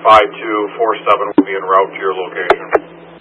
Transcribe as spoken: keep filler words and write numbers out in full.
five two four seven will be en route to your location.